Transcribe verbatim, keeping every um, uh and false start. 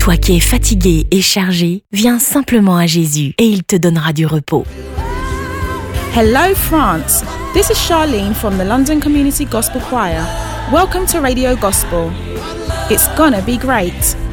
Toi qui es fatigué et chargé, viens simplement à Jésus et il te donnera du repos. Hello France, this is Charlene from the London Community Gospel Choir. Welcome to Radio Gospel. It's gonna be great.